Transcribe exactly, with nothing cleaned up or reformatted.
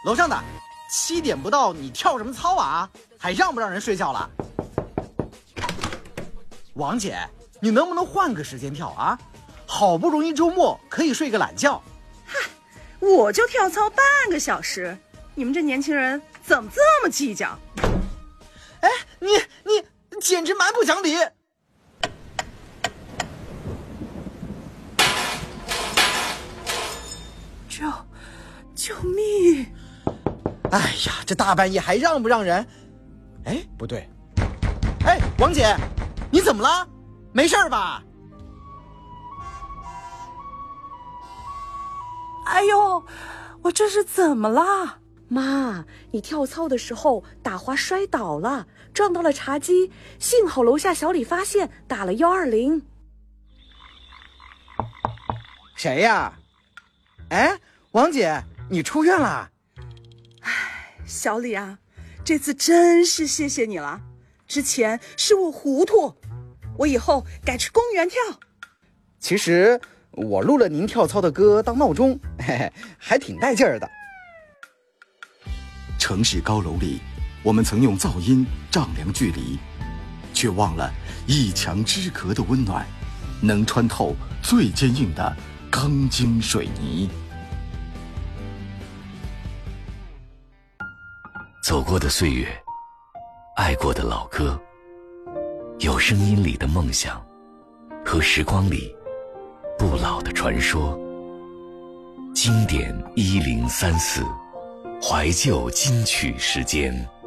楼上的，七点不到，你跳什么操啊？还让不让人睡觉了？王姐，你能不能换个时间跳啊？好不容易周末可以睡个懒觉。 嗨，我就跳操半个小时，你们这年轻人怎么这么计较？ 哎，你你简直蛮不讲理！ 救救命！ 哎呀，这大半夜还让不让人？哎，不对，哎，王姐，你怎么了？没事吧？ 哎呦，我这是怎么啦？ 妈，你跳操的时候打滑摔倒了，撞到了茶几，幸好楼下小李发现，打了一二零。 谁呀？哎，王姐，你出院了？ 哎，小李啊，这次真是谢谢你了。之前是我糊涂，我以后改去公园跳。 其实我录了您跳操的歌当闹钟，嘿嘿，还挺带劲儿的。 城市高楼里，我们曾用噪音丈量距离，却忘了一墙之隔的温暖，能穿透最坚硬的钢筋水泥。 走过的岁月，爱过的老歌，有声音里的梦想，和时光里不老的传说。经典一零三四，怀旧金曲时间。